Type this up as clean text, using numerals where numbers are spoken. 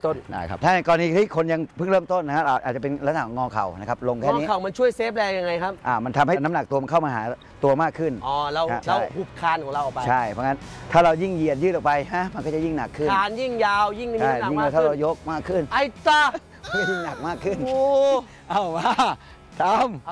ต้นได้ครับถ้าในกรณีที่คนยังเพิ่งเริ่มต้นนะฮะอาจจะเป็นลักษณะงอเข่านะครับลงแค่นี้งอเข่ามันช่วยเซฟแรงยังไงครับมันทำให้น้ำหนักตัวมันเข้ามาหาตัวมากขึ้นเราหุบคานของเราออกไปใช่เพราะงั้นถ้าเรายิ่งเหยียดยืดออกไปมันก็จะยิ่งหนักขึ้นคานยิ่งยาวยิ่งมีน้ำหนักมากขึ้นถ้าเรายกมากขึ้นไอ้ตาก็ยิ่งหนักมากขึ้นโอ้เอามาทำ